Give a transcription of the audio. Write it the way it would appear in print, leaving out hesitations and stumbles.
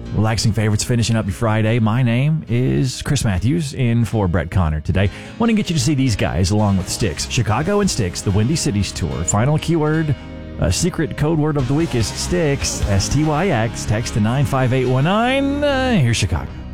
Relaxing favorites finishing up your Friday. My name is Chris Matthews, in for Brett Connor today. Want to get you to see these guys along with Styx. Chicago and Styx, the Windy Cities Tour. Final keyword, secret code word of the week is Styx, S-T-Y-X. Text to 95819. Here's Chicago.